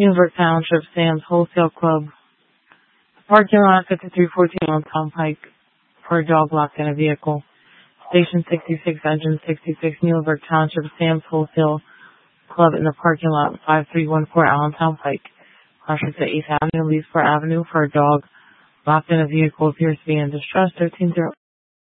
Newburgh Township, Sam's Wholesale Club. Parking lot 5314 on Tom Pike for a dog locked in a vehicle. Station 66, Engine 66, Newburgh Township, Sam's Wholesale Club in the parking lot 5314 Allentown Pike. Crossing to 8th Avenue, Leesport Avenue for a dog locked in a vehicle appears to be in distress. 13